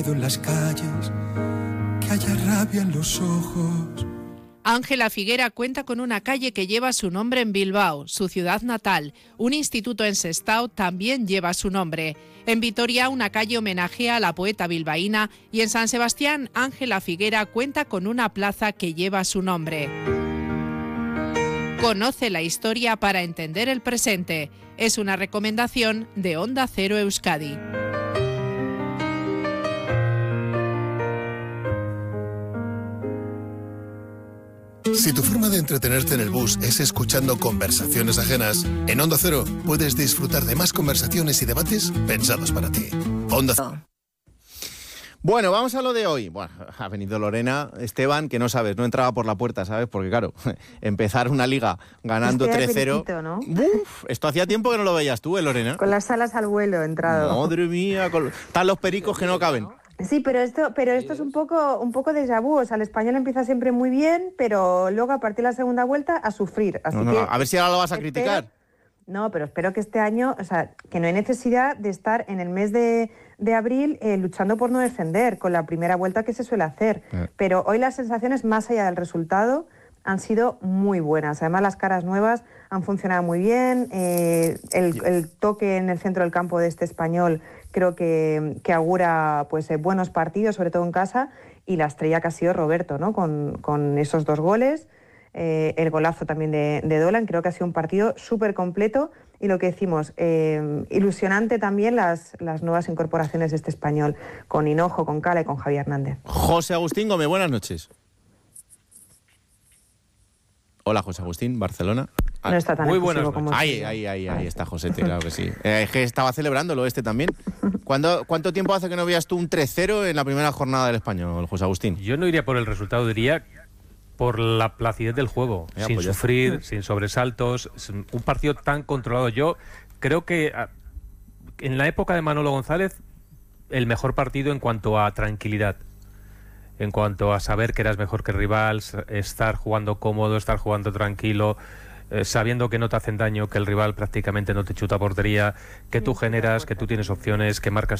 En las calles, que haya rabia en los ojos. Ángela Figuera cuenta con una calle que lleva su nombre en Bilbao, su ciudad natal. Un instituto en Sestao también lleva su nombre. En Vitoria, una calle homenajea a la poeta bilbaína, y en San Sebastián, Ángela Figuera cuenta con una plaza que lleva su nombre. Conoce la historia para entender el presente. Es una recomendación de Onda Cero Euskadi. Si tu forma de entretenerte en el bus es escuchando conversaciones ajenas, en Onda Cero puedes disfrutar de más conversaciones y debates pensados para ti. Onda Cero. Bueno, vamos a lo de hoy. Bueno, ha venido Lorena, Esteban, que no sabes, no entraba por la puerta, ¿sabes? Porque claro, empezar una liga ganando 3-0... ¿no? Uf, esto hacía tiempo que no lo veías tú, Lorena? Con las alas al vuelo he entrado. Madre mía, están los pericos que no caben. Sí, pero esto es un poco déjà vu. O sea, el español empieza siempre muy bien, pero luego a partir de la segunda vuelta a sufrir. Así que a ver si ahora lo vas a criticar. No, pero espero que este año, o sea, que no hay necesidad de estar en el mes de abril luchando por no descender con la primera vuelta que se suele hacer. Pero hoy las sensaciones, más allá del resultado, han sido muy buenas. Además, las caras nuevas han funcionado muy bien. El toque en el centro del campo de este español creo que augura pues buenos partidos, sobre todo en casa, y la estrella que ha sido Roberto, ¿no? Con esos 2 goles, el golazo también de Dolan. Creo que ha sido un partido súper completo y lo que decimos, ilusionante también las nuevas incorporaciones de este español, con Hinojo, con Cala y con Javi Hernández. José Agustín Gómez, buenas noches. Hola, José Agustín, Barcelona. No está tan muy buenas noches. como Ahí está José, claro que sí. Es que estaba celebrándolo también. ¿Cuánto tiempo hace que no veías tú un 3-0 en la primera jornada del Español, José Agustín? Yo no iría por el resultado, diría por la placidez del juego, sin sufrir, sin sobresaltos, un partido tan controlado. Yo creo que en la época de Manolo González, el mejor partido en cuanto a tranquilidad, en cuanto a saber que eras mejor que el rival, estar jugando cómodo, estar jugando tranquilo, sabiendo que no te hacen daño, que el rival prácticamente no te chuta portería, que tú generas, que tú tienes opciones, que marcas